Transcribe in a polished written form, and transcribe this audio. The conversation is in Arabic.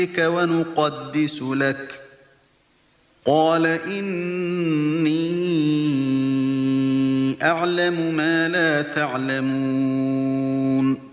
ونقدس لك قال إني أعلم ما لا تعلمون